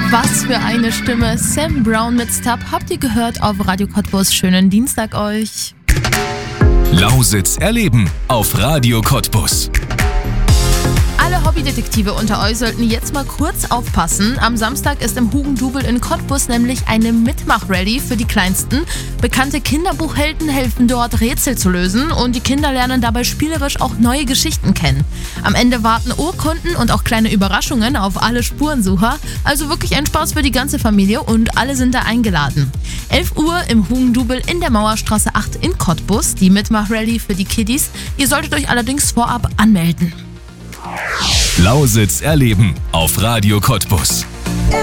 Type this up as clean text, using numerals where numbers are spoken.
Was für eine Stimme. Sam Brown mit Stop habt ihr gehört auf Radio Cottbus. Schönen Dienstag euch. Lausitz erleben auf Radio Cottbus. Alle Hobbydetektive unter euch sollten jetzt mal kurz aufpassen. Am Samstag ist im Hugendubel in Cottbus nämlich eine Mitmach-Rallye für die Kleinsten. Bekannte Kinderbuchhelden helfen dort, Rätsel zu lösen und die Kinder lernen dabei spielerisch auch neue Geschichten kennen. Am Ende warten Urkunden und auch kleine Überraschungen auf alle Spurensucher. Also wirklich ein Spaß für die ganze Familie und alle sind da eingeladen. 11 Uhr im Hugendubel in der Mauerstraße 8 in Cottbus, die Mitmach-Rallye für die Kiddies. Ihr solltet euch allerdings vorab anmelden. Lausitz erleben auf Radio Cottbus.